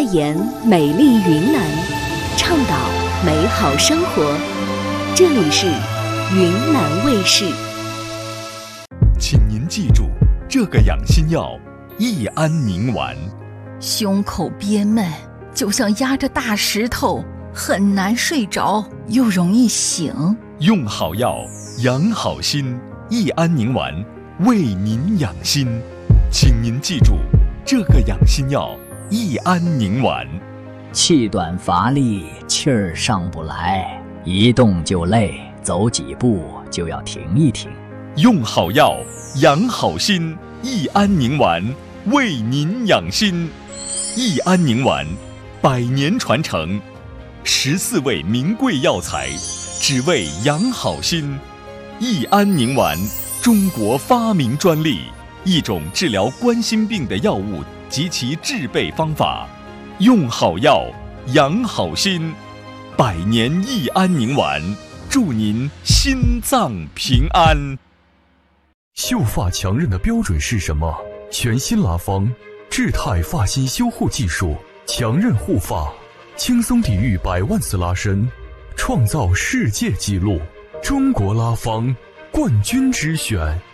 言美丽云南，倡导美好生活。这里是云南卫视。 请您记住这个养心药益安宁丸。 胸口憋闷，就像压着大石头，很难睡着，又容易醒。 用好药，养好心，益安宁丸为您养心。请您记住这个养心药益安宁丸。 气短乏力，气儿上不来，一动就累，走几步就要停一停。 用好药，养好心，益安宁丸为您养心。益安宁丸100年传承，14味名贵药材，只为养好心。益安宁丸，中国发明专利，一种治疗冠心病的药物及其制备方法。用好药，养好心，100年益安宁丸，祝您心脏平安。 秀发强韧的标准是什么？全新拉芳智泰发型修护技术，强韧护发，轻松抵御100万次拉伸，创造世界纪录。中国拉芳冠军之选。